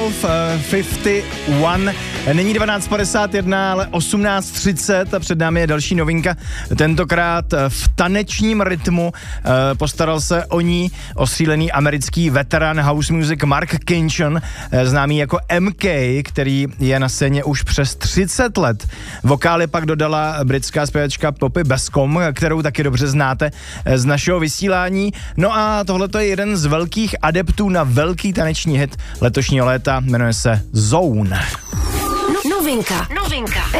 1251. Není 12:51, ale 18:30 a před námi je další novinka. Tentokrát v tanečním rytmu postaral se o ní ostřílený americký veterán house music Mark Kinchen, známý jako MK, který je na scéně už přes 30 let. Vokály pak dodala britská zpěvačka Poppy Bascom, kterou taky dobře znáte z našeho vysílání. No a tohle je jeden z velkých adeptů na velký taneční hit letošního léta, jmenuje se Zone. Novinka.